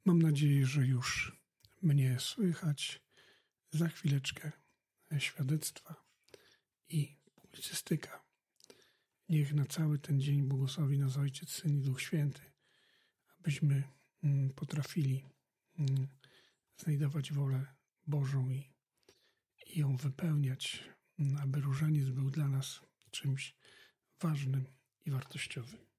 Mam nadzieję, że już mnie słychać. Za chwileczkę świadectwa i publicystyka. Niech na cały ten dzień błogosławi nas Ojciec, Syn i Duch Święty, abyśmy potrafili znajdować wolę Bożą i ją wypełniać, aby różaniec był dla nas czymś ważnym i wartościowym.